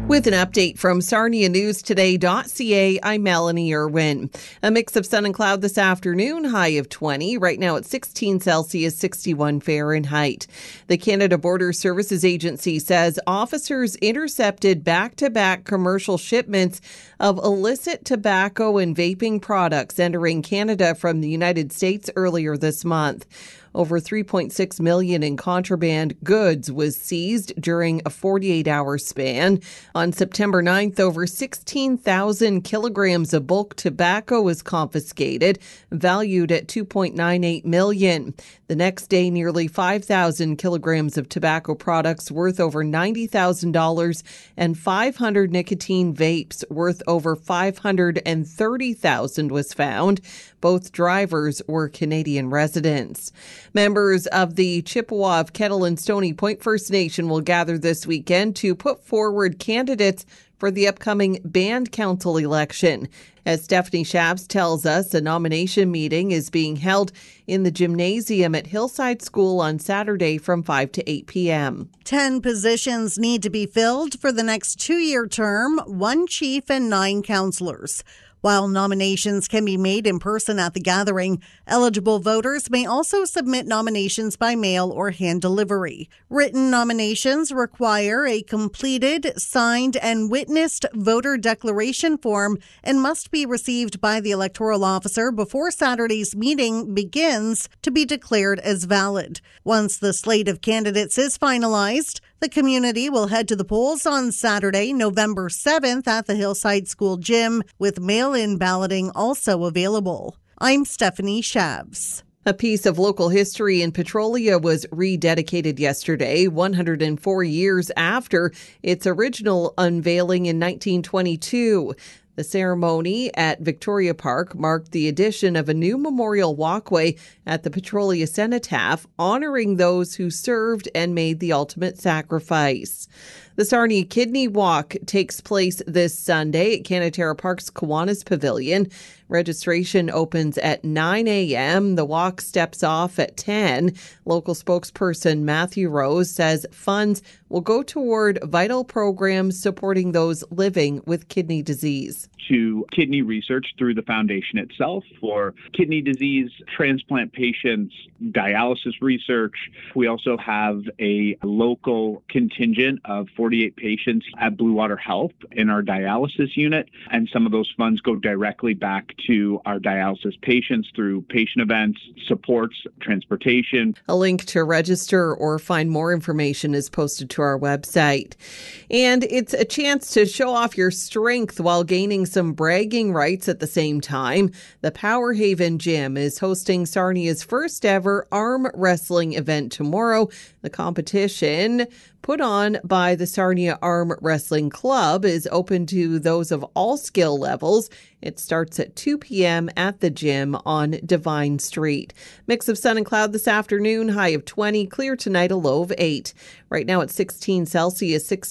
With an update from SarniaNewsToday.ca, I'm Melanie Irwin. A mix of sun and cloud this afternoon, high of 20. Right now it's 16 Celsius, 61 Fahrenheit. The Canada Border Services Agency says officers intercepted back-to-back commercial shipments of illicit tobacco and vaping products entering Canada from the United States earlier this month. Over $3.6 million in contraband goods was seized during a 48-hour span. On September 9th, over 16,000 kilograms of bulk tobacco was confiscated, valued at $2.98 million. The next day, nearly 5,000 kilograms of tobacco products worth over $90,000 and 500 nicotine vapes worth over $530,000 was found. Both drivers were Canadian residents. Members of the Chippewa of Kettle and Stony Point First Nation will gather this weekend to put forward candidates for the upcoming Band Council election. As Stephanie Shabs tells us, a nomination meeting is being held in the gymnasium at Hillside School on Saturday from 5 to 8 p.m. 10 positions need to be filled for the next 2-year term, 1 chief and 9 councillors. While nominations can be made in person at the gathering, eligible voters may also submit nominations by mail or hand delivery. Written nominations require a completed, signed, and witnessed voter declaration form and must be received by the electoral officer before Saturday's meeting begins to be declared as valid. Once the slate of candidates is finalized, the community will head to the polls on Saturday, November 7th at the Hillside School Gym, with mail-in balloting also available. I'm Stephanie Shabs. A piece of local history in Petrolia was rededicated yesterday, 104 years after its original unveiling in 1922. The ceremony at Victoria Park marked the addition of a new memorial walkway at the Petrolia Cenotaph, honoring those who served and made the ultimate sacrifice. The Sarnia Kidney Walk takes place this Sunday at Canaterra Park's Kiwanis Pavilion. Registration opens at 9 a.m. The walk steps off at 10. Local spokesperson Matthew Rose says funds will go toward vital programs supporting those living with kidney disease. To kidney research through the foundation itself for kidney disease, transplant patients, dialysis research. We also have a local contingent of 48 patients at Blue Water Health in our dialysis unit, and some of those funds go directly back to our dialysis patients through patient events, supports, transportation. A link to register or find more information is posted to our website. And it's a chance to show off your strength while gaining some bragging rights at the same time. The Power Haven Gym is hosting Sarnia's first ever arm wrestling event tomorrow. The competition, put on by the Sarnia Arm Wrestling Club, is open to those of all skill levels. It starts at 2 p.m. at the gym on Divine Street. Mix of sun and cloud this afternoon, high of 20, clear tonight, a low of 8. Right now it's 16 Celsius, 6